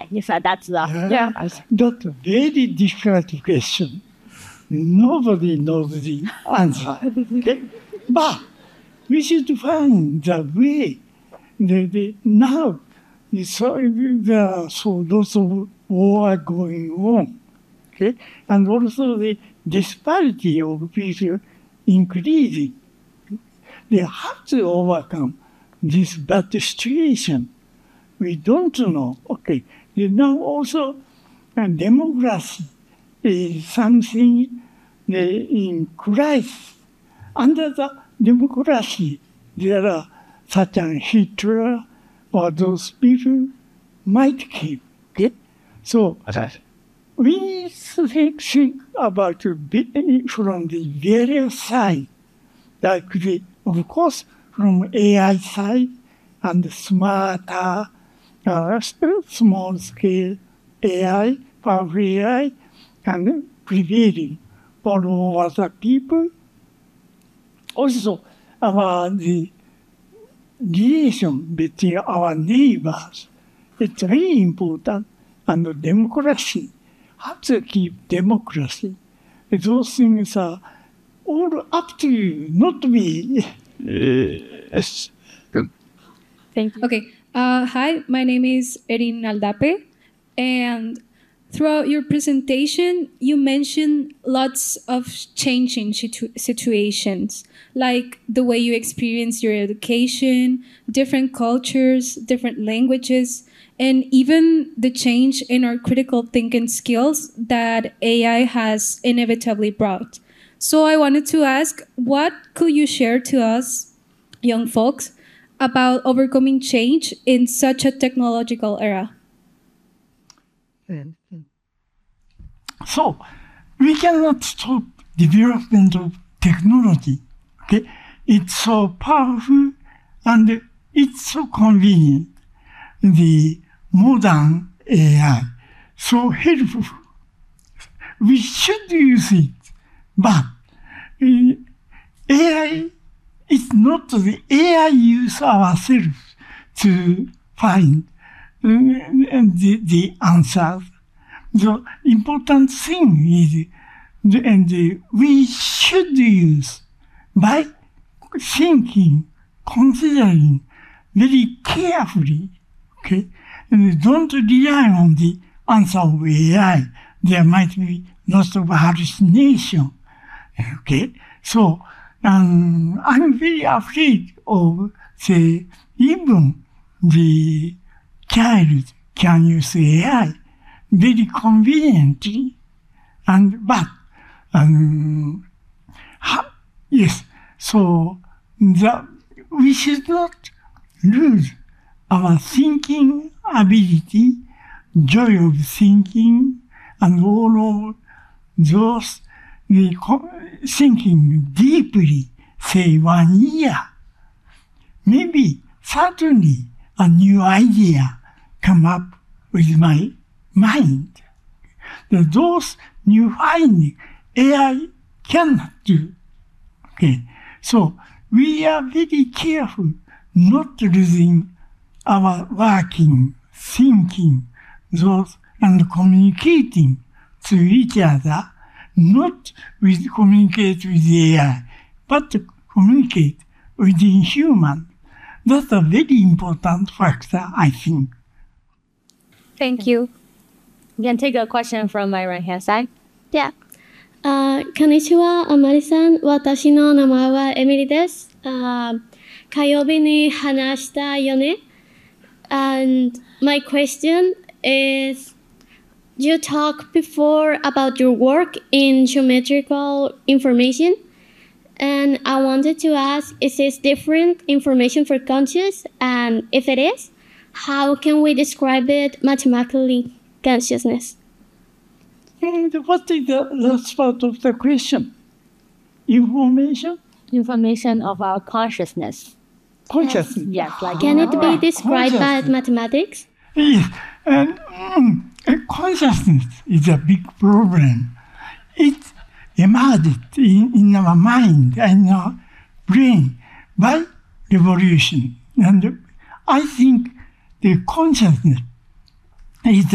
Yes, that's That's a very difficult question. Nobody knows the answer. Okay? But we should find the way. Now, there are lots of war going on. Okay? And also the disparity of people increasing. They have to overcome this bad situation. We don't know. Okay. Now also, democracy is something in Christ. Under the democracy, there are such as Hitler or those people might keep. Okay? So we think about from the various sides. That could be, of course, from AI side and smarter, small-scale AI, powerful AI, and prevailing all over the people. Also, the relation between our neighbors is very important, and democracy, how to keep democracy. Those things are all up to you, not me. Thank you. Okay. Hi, my name is Erin Aldape, and throughout your presentation, you mentioned lots of changing situations, like the way you experience your education, different cultures, different languages, and even the change in our critical thinking skills that AI has inevitably brought. So I wanted to ask, what could you share to us, young folks, about overcoming change in such a technological era? So, we cannot stop development of technology. Okay? It's so powerful and it's so convenient. The modern AI, so helpful. We should use it, but AI is not the AI use ourselves to find the answers. The important thing is, we should use by thinking, considering very carefully, okay? And don't rely on the answer of AI. There might be lots of hallucination, okay? So, I'm very afraid of, say, even the child can use AI very conveniently, yes, so we should not lose our thinking ability, joy of thinking, and all of those thinking deeply, say 1 year. Maybe suddenly a new idea come up with my mind. Those new findings AI cannot do. Okay, so we are very careful not losing our working, thinking, those, and communicating to each other, not communicate with AI, but to communicate within human. That's a very important factor, I think. Thank you. You can take a question from my right hand side. Yeah. こんにちは、あまりさん。私の名前はエミリです。火曜日に話したよね。And my question is, you talked before about your work in geometrical information, and I wanted to ask, is this different information for conscious? And if it is, how can we describe it mathematically, consciousness? And what is the last part of the question? Information? Information of our consciousness. Consciousness. Yes, like Can it be described by mathematics? Yes, and consciousness is a big problem. It emerged in our mind and our brain by revolution. And I think the consciousness is